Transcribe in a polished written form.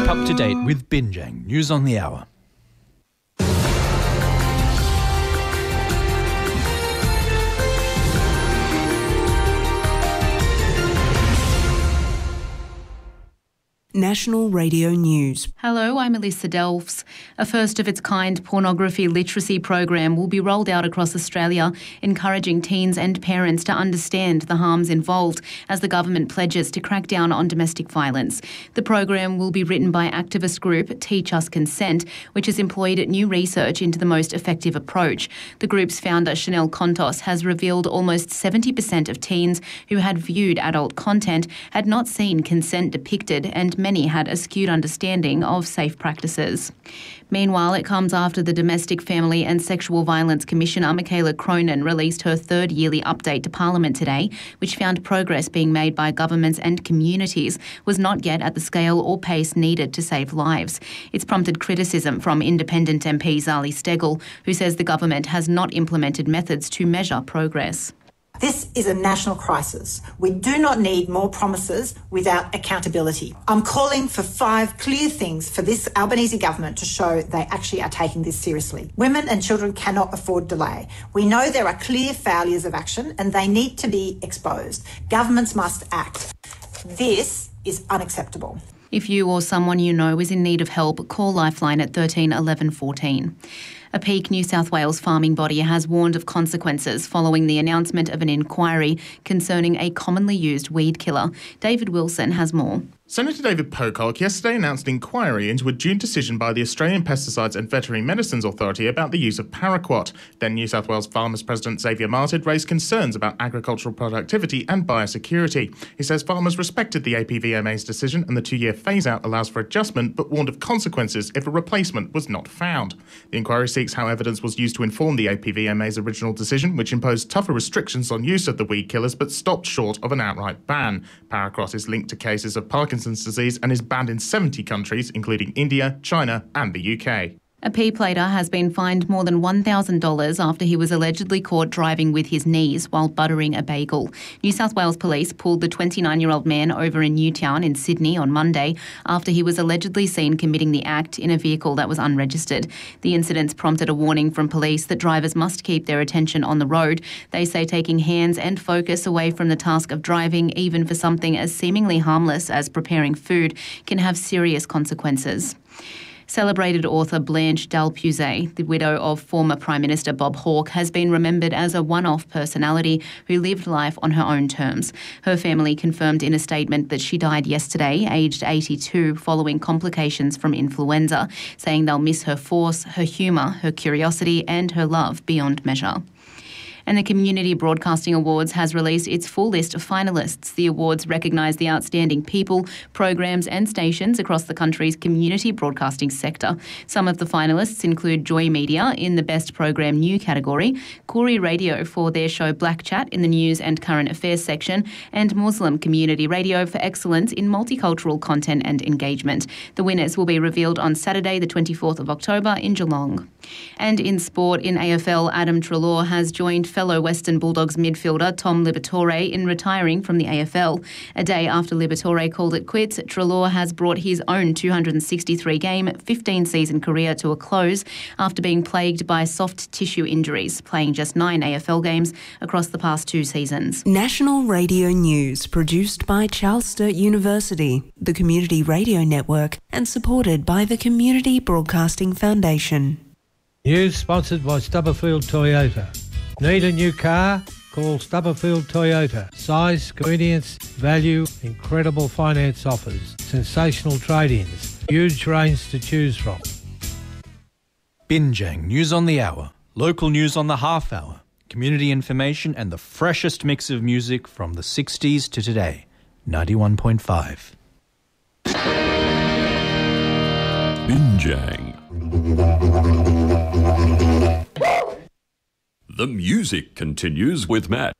up to date with Binjang News on the Hour. National Radio News. Hello, I'm Alyssa Delfs. A first-of-its-kind pornography literacy program will be rolled out across Australia, encouraging teens and parents to understand the harms involved as the government pledges to crack down on domestic violence. The program will be written by activist group Teach Us Consent, which has employed new research into the most effective approach. The group's founder, Chanel Contos, has revealed almost 70% of teens who had viewed adult content had not seen consent depicted, and many had a skewed understanding of safe practices. Meanwhile, it comes after the Domestic, Family and Sexual Violence Commissioner, Michaela Cronin, released her third yearly update to Parliament today, which found progress being made by governments and communities was not yet at the scale or pace needed to save lives. It's prompted criticism from independent MP Zali Steggall, who says the government has not implemented methods to measure progress. This is a national crisis. We do not need more promises without accountability. I'm calling for 5 clear things for this Albanese government to show they actually are taking this seriously. Women and children cannot afford delay. We know there are clear failures of action and they need to be exposed. Governments must act. This is unacceptable. If you or someone you know is in need of help, call Lifeline at 13 11 14. A Peak New South Wales farming body has warned of consequences following the announcement of an inquiry concerning a commonly used weed killer. David Wilson has more. Senator David Pocock yesterday announced an inquiry into a June decision by the Australian Pesticides and Veterinary Medicines Authority about the use of paraquat. Then New South Wales Farmers President Xavier Martin raised concerns about agricultural productivity and biosecurity. He says farmers respected the APVMA's decision and the 2-year phase-out allows for adjustment, but warned of consequences if a replacement was not found. The inquiry seeks how evidence was used to inform the APVMA's original decision, which imposed tougher restrictions on use of the weed killers but stopped short of an outright ban. Paraquat is linked to cases of Parkinson's disease and is banned in 70 countries, including India, China and the UK. A pea plater has been fined more than $1,000 after he was allegedly caught driving with his knees while buttering a bagel. New South Wales Police pulled the 29-year-old man over in Newtown in Sydney on Monday after he was allegedly seen committing the act in a vehicle that was unregistered. The incidents prompted a warning from police that drivers must keep their attention on the road. They say taking hands and focus away from the task of driving, even for something as seemingly harmless as preparing food, can have serious consequences. Celebrated author Blanche Dalpuzet, the widow of former Prime Minister Bob Hawke, has been remembered as a one-off personality who lived life on her own terms. Her family confirmed in a statement that she died yesterday, aged 82, following complications from influenza, saying they'll miss her force, her humour, her curiosity and her love beyond measure. And the Community Broadcasting Awards has released its full list of finalists. The awards recognise the outstanding people, programs and stations across the country's community broadcasting sector. Some of the finalists include Joy Media in the Best Program New category, Koori Radio for their show Black Chat in the News and Current Affairs section, and Muslim Community Radio for excellence in multicultural content and engagement. The winners will be revealed on Saturday, the 24th of October in Geelong. And in sport, in AFL, Adam Treloar has joined fellow Western Bulldogs midfielder Tom Liberatore in retiring from the AFL. A day after Liberatore called it quits, Treloar has brought his own 263-game, 15-season career to a close after being plagued by soft tissue injuries, playing just 9 AFL games across the past 2 seasons. National Radio News, produced by Charles Sturt University, the Community Radio Network, and supported by the Community Broadcasting Foundation. News sponsored by Stubberfield Toyota. Need a new car? Call Stubberfield Toyota. Size, convenience, value, incredible finance offers, sensational trade-ins, huge range to choose from. Binjang News on the Hour, local news on the half hour, community information and the freshest mix of music from the 60s to today. 91.5. Binjang. The music continues with Matt.